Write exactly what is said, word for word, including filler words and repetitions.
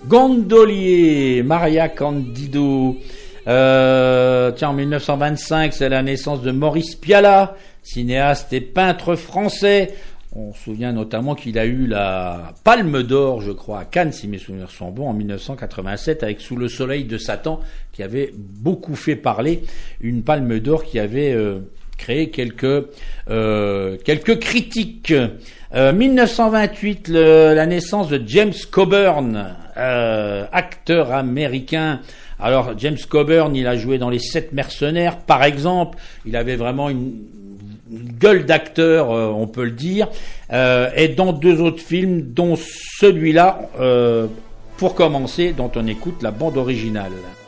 Gondolier, Maria Candido. Euh, tiens, en mille neuf cent vingt-cinq, c'est la naissance de Maurice Pialat, cinéaste et peintre français. On se souvient notamment qu'il a eu la Palme d'Or, je crois, à Cannes, si mes souvenirs sont bons, en mille neuf cent quatre-vingt-sept, avec Sous le soleil de Satan, qui avait beaucoup fait parler. Une Palme d'Or qui avait euh, créé quelques euh, quelques critiques. Euh, mille neuf cent vingt-huit, le, la naissance de James Coburn, euh, acteur américain. Alors James Coburn, il a joué dans Les Sept Mercenaires, par exemple. Il avait vraiment une gueule d'acteur, euh, on peut le dire, euh, et dans deux autres films, dont celui-là, euh, pour commencer, dont on écoute la bande originale.